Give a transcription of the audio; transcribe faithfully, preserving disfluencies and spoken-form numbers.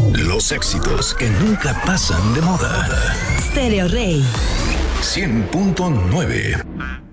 Los éxitos que nunca pasan de moda. Stereo Rey. cien punto nueve.